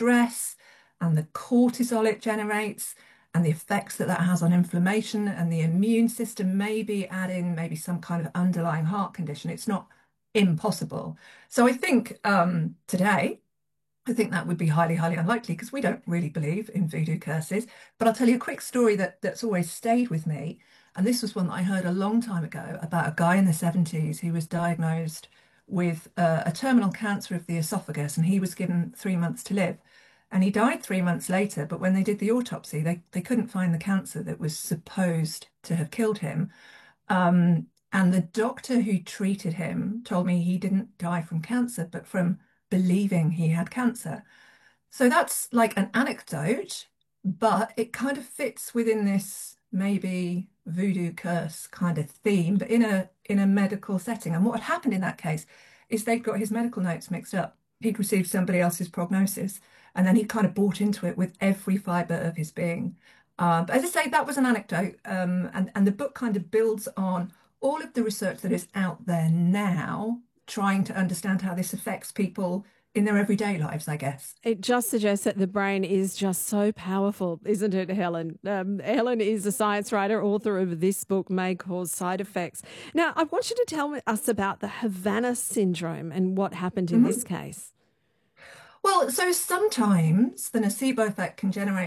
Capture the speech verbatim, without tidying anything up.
stress and the cortisol it generates and the effects that that has on inflammation and the immune system, maybe add in maybe some kind of underlying heart condition. It's not impossible. So I think um, today, I think that would be highly, highly unlikely because we don't really believe in voodoo curses. But I'll tell you a quick story that that's always stayed with me. And this was one that I heard a long time ago about a guy in the seventies who was diagnosed with uh, a terminal cancer of the esophagus, and he was given three months to live. And he died three months later, but when they did the autopsy, they, they couldn't find the cancer that was supposed to have killed him. Um, and the doctor who treated him told me he didn't die from cancer, but from believing he had cancer. So that's like an anecdote, but it kind of fits within this maybe voodoo curse kind of theme, but in a in a medical setting. And what had happened in that case is they'd got his medical notes mixed up. He'd received somebody else's prognosis, and then he kind of bought into it with every fibre of his being. Uh, but as I say, that was an anecdote, um, and and the book kind of builds on all of the research that is out there now, trying to understand how this affects people in their everyday lives, I guess. It just suggests that the brain is just so powerful, isn't it, Helen? Um, Helen is a science writer, author of this book, May Cause Side Effects. Now, I want you to tell us about the Havana syndrome and what happened in Mhm. this case. Well, so sometimes the nocebo effect can generate